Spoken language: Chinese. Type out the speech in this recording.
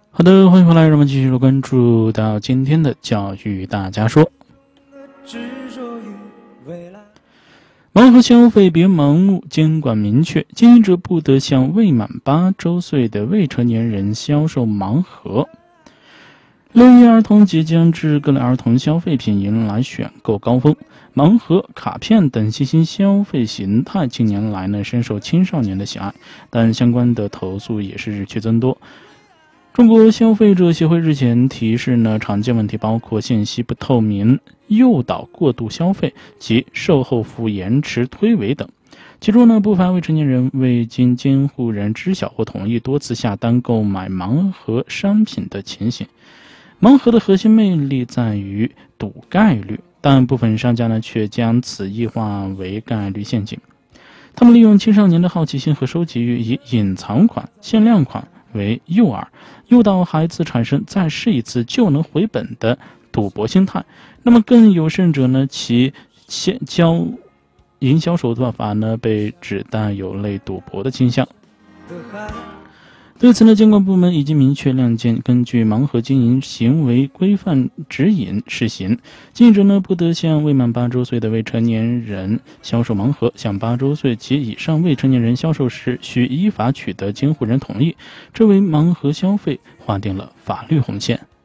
好的，欢迎回来，让我们继续关注到今天的教育大家说。盲盒消费别盲目，监管明确，经营者不得向未满8周岁的未成年人销售盲盒。6一儿童节将至，各类儿童消费品迎来选购高峰，盲盒、卡片等新兴消费形态近年来深受青少年的喜爱，但相关的投诉也是日趋增多。中国消费者协会日前提示常见问题包括信息不透明、诱导过度消费及售后服务延迟推诿等。其中不乏未成年人未经监护人知晓或同意多次下单购买盲盒商品的情形。盲盒的核心魅力在于赌概率，但部分商家却将此异化为概率陷阱。他们利用青少年的好奇心和收集欲，以隐藏款、限量款为诱饵，诱导孩子产生再试一次就能回本的赌博心态。那么更有甚者其营销手段法被指带有类赌博的倾向。对此监管部门已经明确亮剑，根据盲盒经营行为规范指引试行，经营者不得向未满8周岁的未成年人销售盲盒，向8周岁及以上未成年人销售时需依法取得监护人同意，这为盲盒消费划定了法律红线。